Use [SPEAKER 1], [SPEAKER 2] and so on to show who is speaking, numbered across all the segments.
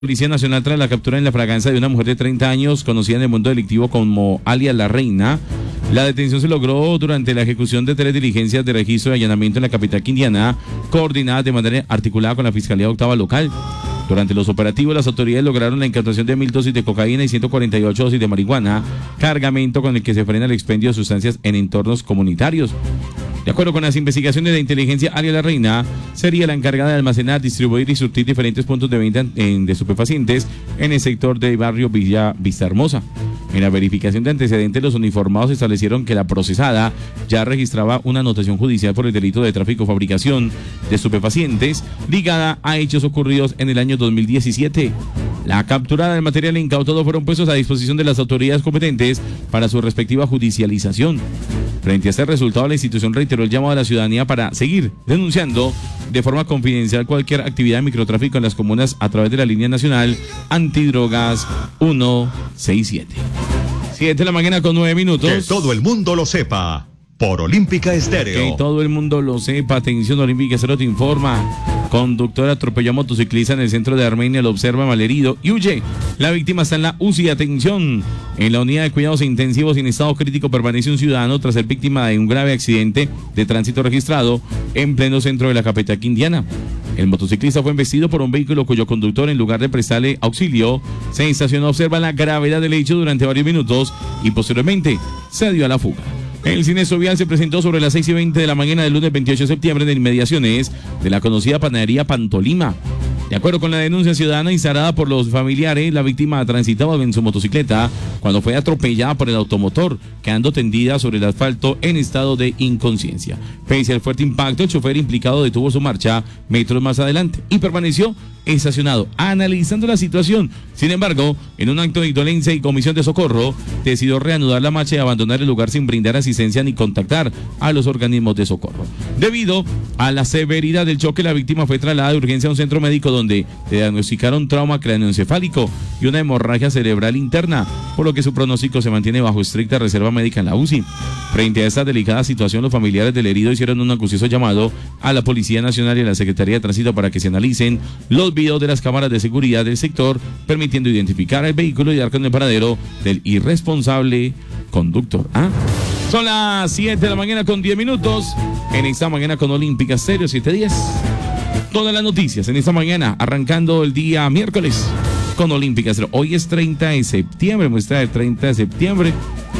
[SPEAKER 1] Policía Nacional tras la captura en la fragancia de una mujer de 30 años conocida en el mundo delictivo como alias La Reina. La detención se logró durante la ejecución de 3 diligencias de registro y allanamiento en la capital quindiana, coordinadas de manera articulada con la Fiscalía Octava Local. Durante los operativos, las autoridades lograron la incautación de 1.000 dosis de cocaína y 148 dosis de marihuana, cargamento con el que se frena el expendio de sustancias en entornos comunitarios. De acuerdo con las investigaciones de inteligencia, alias La Reina sería la encargada de almacenar, distribuir y surtir diferentes puntos de venta de estupefacientes en el sector del barrio Vista Hermosa. En la verificación de antecedentes, los uniformados establecieron que la procesada ya registraba una anotación judicial por el delito de tráfico o fabricación de estupefacientes ligada a hechos ocurridos en el año 2017. La capturada del material incautado fueron puestos a disposición de las autoridades competentes para su respectiva judicialización. Frente a este resultado, la institución reiteró el llamado a la ciudadanía para seguir denunciando de forma confidencial cualquier actividad de microtráfico en las comunas a través de la línea nacional antidrogas 167. 7 de la mañana con 9 minutos.
[SPEAKER 2] Que todo el mundo lo sepa. Por Olímpica Estéreo.
[SPEAKER 1] Que todo el mundo lo sepa. Atención, Olímpica Estéreo te informa. Conductor atropelló a motociclista en el centro de Armenia, lo observa malherido y huye. La víctima está en la UCI. Atención. En la unidad de cuidados intensivos en estado crítico permanece un ciudadano tras ser víctima de un grave accidente de tránsito registrado en pleno centro de la capital quindiana. El motociclista fue embestido por un vehículo cuyo conductor, en lugar de prestarle auxilio, se estacionó a observar la gravedad del hecho durante varios minutos y posteriormente se dio a la fuga. El siniestro vial se presentó sobre las 6:20 de la mañana del lunes 28 de septiembre en inmediaciones de la conocida panadería Pantolima. De acuerdo con la denuncia ciudadana instalada por los familiares, la víctima transitaba en su motocicleta cuando fue atropellada por el automotor, quedando tendida sobre el asfalto en estado de inconsciencia. Pese al fuerte impacto, el chofer implicado detuvo su marcha metros más adelante y permaneció estacionado, analizando la situación. Sin embargo, en un acto de indolencia y comisión de socorro, decidió reanudar la marcha y abandonar el lugar sin brindar asistencia ni contactar a los organismos de socorro. Debido a la severidad del choque, la víctima fue trasladada de urgencia a un centro médico donde le diagnosticaron trauma craneoencefálico y una hemorragia cerebral interna, por lo que su pronóstico se mantiene bajo estricta reserva médica en la UCI. Frente a esta delicada situación, los familiares del herido hicieron un acucioso llamado a la Policía Nacional y a la Secretaría de Tránsito para que se analicen los videos de las cámaras de seguridad del sector, permitiendo identificar el vehículo y dar con el paradero del irresponsable conductor. Son las 7 de la mañana con 10 minutos en esta mañana con Olímpica Estéreo 710. Todas las noticias en esta mañana, arrancando el día miércoles con Olímpica Estéreo. Hoy es 30 de septiembre, muestra del 30 de septiembre.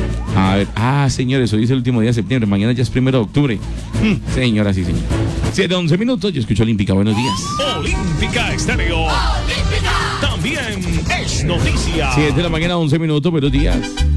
[SPEAKER 1] A ver, señores, hoy es el último día de septiembre, mañana ya es 1 de octubre. Señoras y señores. 7:11 minutos, yo escucho Olímpica, buenos días.
[SPEAKER 3] Olímpica Estéreo. Olímpica. También es noticia.
[SPEAKER 1] 7 de la mañana, 11 minutos, buenos días.